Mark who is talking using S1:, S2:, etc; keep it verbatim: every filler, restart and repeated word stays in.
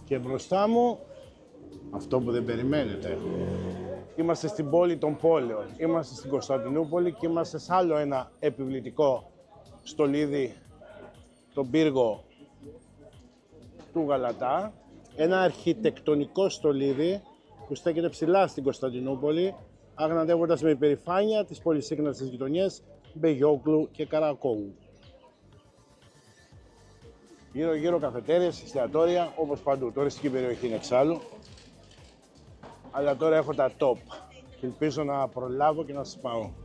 S1: Και μπροστά μου, αυτό που δεν περιμένετε. Είμαστε στην πόλη των πόλεων. Είμαστε στην Κωνσταντινούπολη και είμαστε σε άλλο ένα επιβλητικό στολίδι, τον πύργο του Γαλατά. Ένα αρχιτεκτονικό στολίδι που στέκεται ψηλά στην Κωνσταντινούπολη, αγναντεύοντας με υπερηφάνεια τις πολυσύχναστες γειτονιές Μπεγιόκλου και Καρακόου. Γύρω-γύρω καφετέριες, εστιατόρια, όπως παντού. Τουριστική περιοχή είναι εξάλλου. Αλλά τώρα έχω τα top και ελπίζω να προλάβω και να σας πάω.